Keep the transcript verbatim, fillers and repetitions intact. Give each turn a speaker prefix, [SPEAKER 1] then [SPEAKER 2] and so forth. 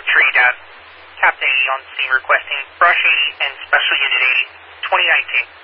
[SPEAKER 1] Tree Dad. Captain A on scene requesting Brush A and Special Unit A, twenty nineteen.